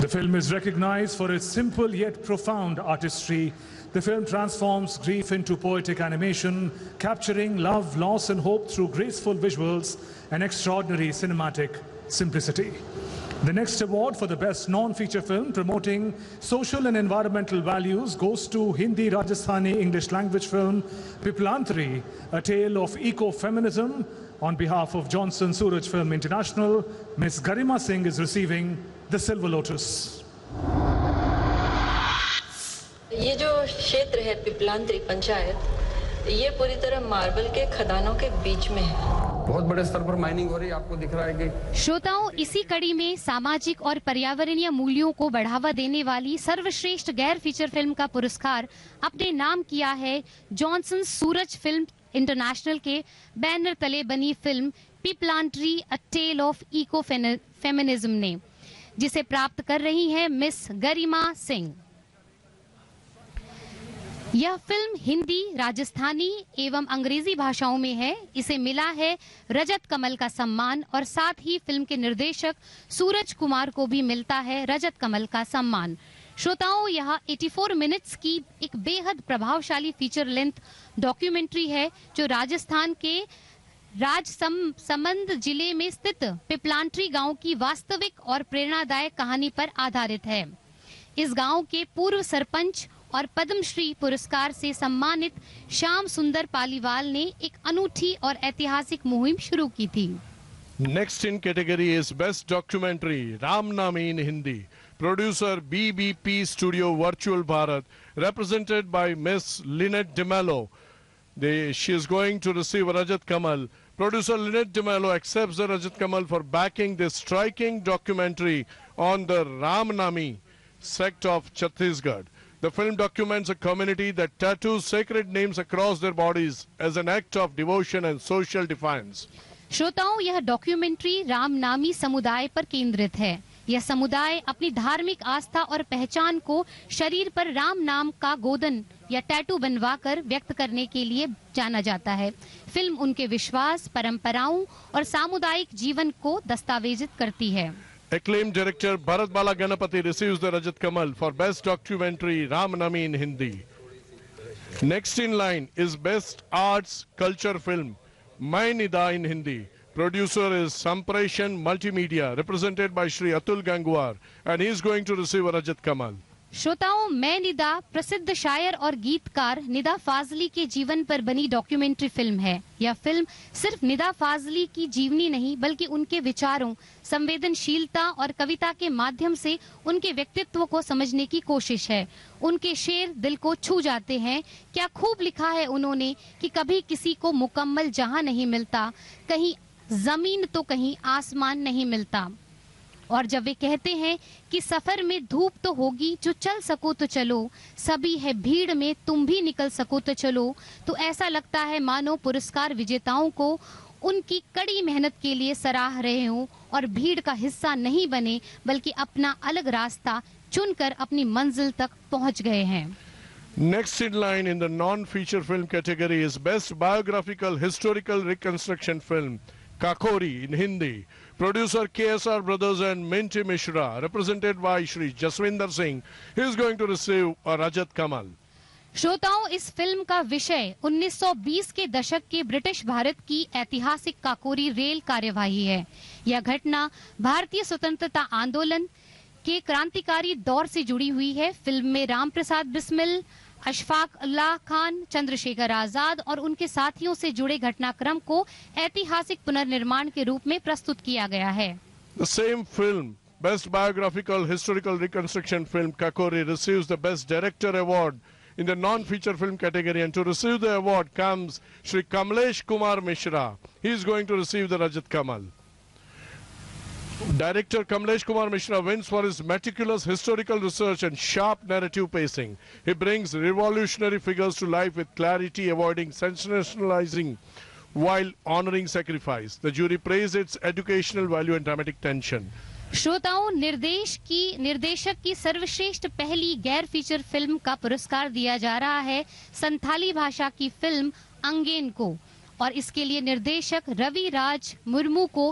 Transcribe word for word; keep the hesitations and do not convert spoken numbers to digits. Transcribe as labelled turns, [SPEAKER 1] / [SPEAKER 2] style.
[SPEAKER 1] The film is recognized for its simple yet profound artistry. The film transforms grief into poetic animation, capturing love, loss and hope through graceful visuals and extraordinary cinematic simplicity. The next award for the best non-feature film promoting social and environmental values goes to Hindi Rajasthani English language film Piplantri, a tale of eco-feminism. On behalf of Johnson Suraj Film International, Miss Garima Singh is receiving the Silver Lotus.
[SPEAKER 2] ये जो क्षेत्र है पिपलांत्री पंचायत, ये पूरी तरह marble के खदानों के बीच में है।
[SPEAKER 3] बहुत बड़े स्तर पर माइनिंग हो रही है, आपको दिख रहा है कि।
[SPEAKER 4] श्रोताओं, इसी कड़ी में सामाजिक और पर्यावरणीय मूल्यों को बढ़ावा देने वाली सर्वश्रेष्ठ गैर फीचर फिल्म का पुरस्कार अपने नाम किया है जॉनसन सूरज फिल्म इंटरनेशनल के बैनर तले बनी film पिपलांट्री a tell of eco feminism ने, जिसे प्राप्त कर रही हैं मिस गरिमा सिंह। यह फिल्म हिंदी, राजस्थानी एवं अंग्रेजी भाषाओं में है। इसे मिला है रजत कमल का सम्मान और साथ ही फिल्म के निर्देशक सूरज कुमार को भी मिलता है रजत कमल का सम्मान। श्रोताओं, यह चौरासी मिनट्स की एक बेहद प्रभावशाली फीचर लेंथ डॉक्यूमेंट्री है जो राजस्थान के राजसमंद जिले में स्थित पिपलांट्री गांव की वास्तविक और प्रेरणादायक कहानी पर आधारित है। इस गांव के पूर्व सरपंच और पद्मश्री पुरस्कार से सम्मानित श्याम सुंदर पालीवाल ने एक अनूठी और ऐतिहासिक मुहिम शुरू की थी।
[SPEAKER 5] Next in category is Best Documentary, Ramnami in Hindi. Producer B B P Studio Virtual Bharat, represented by Miss Lynette DeMello. They, she is going to receive a Rajat Kamal. Producer Lynette DeMello accepts the Rajat Kamal for backing this striking documentary on the Ramnami sect of Chhattisgarh. The film documents a community that tattoos sacred names across their bodies as an act of devotion and social defiance.
[SPEAKER 4] श्रोताओं, यह documentary Ramnami समुदाय पर केंद्रित है। यह समुदाय अपनी धार्मिक आस्था और पहचान को शरीर पर राम नाम का गोदन या टैटू बनवाकर व्यक्त करने के लिए जाना जाता है। फिल्म उनके विश्वास, परंपराओं और सामुदायिक जीवन को दस्तावेजित करती है।
[SPEAKER 5] Acclaimed director Bharat Bala Ganapati receives the Rajat Kamal for Best Documentary Ramnami in Hindi. Next in line is Best Arts Culture Film Main Nida in Hindi. Producer is Sampreshan Multimedia, represented by Shri Atul Gangwar, and he is going to receive a Rajat Kamal.
[SPEAKER 4] श्रोताओं, मैं निदा प्रसिद्ध शायर और गीतकार निदा फाजली के जीवन पर बनी डॉक्यूमेंट्री फिल्म है। यह फिल्म सिर्फ निदा फाजली की जीवनी नहीं बल्कि उनके विचारों, संवेदनशीलता और कविता के माध्यम से उनके व्यक्तित्व को समझने की कोशिश है। उनके शेर दिल को छू जाते हैं। क्या खूब लिखा है उन्होंने कि कभी किसी को मुकम्मल जहां नहीं मिलता, कहीं जमीन तो कहीं आसमान नहीं मिलता। और जब वे कहते हैं कि सफर में धूप तो होगी, जो चल सको तो चलो, सभी है भीड़ में तुम भी निकल सको तो चलो, तो ऐसा लगता है मानो पुरस्कार विजेताओं को उनकी कड़ी मेहनत के लिए सराह रहे हों और भीड़ का हिस्सा नहीं बने बल्कि अपना अलग रास्ता चुनकर अपनी मंजिल तक पहुंच गए हैं।
[SPEAKER 5] Next in line in the non-feature film category is Best Biographical Historical Reconstruction Film Kakori in Hindi. Producer K S R Brothers and Minty Mishra, represented by Shri Jaswinder Singh, he is going to receive a Rajat Kamal.
[SPEAKER 4] श्रोताओं, इस film का विषय उन्नीस सौ बीस के दशक के ब्रिटिश भारत की ऐतिहासिक काकोरी रेल कार्यवाही है। यह घटना भारतीय स्वतंत्रता आंदोलन के क्रांतिकारी दौर से जुड़ी हुई है। फिल्म में राम प्रसाद बिस्मिल, अशफाक उल्लाह खान, चंद्रशेखर आजाद और उनके साथियों से जुड़े घटनाक्रम को ऐतिहासिक पुनर्निर्माण के रूप में प्रस्तुत किया गया है।
[SPEAKER 5] The same film, Best Biographical Historical Reconstruction Film Kakori, receives the Best Director Award in the non-feature film category, and to receive the award comes Shri Kamlesh Kumar Mishra. He is going to receive the Rajat Kamal. Director Kamlesh Kumar Mishra wins for his meticulous historical research and sharp narrative pacing. He brings revolutionary figures to life with clarity, avoiding sensationalizing while honoring sacrifice. The jury praised its educational value and dramatic tension.
[SPEAKER 4] श्रोताओं, निर्देश की निर्देशक की सर्वश्रेष्ठ पहली गैर feature film का पुरस्कार दिया जा रहा है संथाली भाषा की फिल्म अंगेन को, और इसके लिए निर्देशक रवि राज मुर्मू को